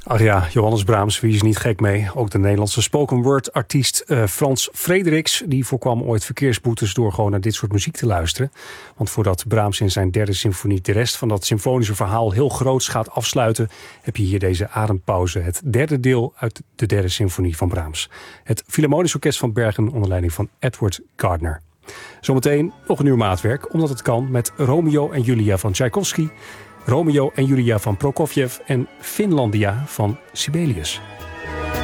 Ach ja, Johannes Brahms, wie is niet gek mee? Ook de Nederlandse spoken word artiest Frans Frederiks... die voorkwam ooit verkeersboetes door gewoon naar dit soort muziek te luisteren. Want voordat Brahms in zijn derde symfonie de rest van dat symfonische verhaal heel groots gaat afsluiten... heb je hier deze adempauze, het derde deel uit de derde symfonie van Brahms. Het Philharmonisch Orkest van Bergen onder leiding van Edward Gardner. Zometeen nog een uur maatwerk, omdat het kan met Romeo en Julia van Tchaikovsky... Romeo en Julia van Prokofjev en Finlandia van Sibelius.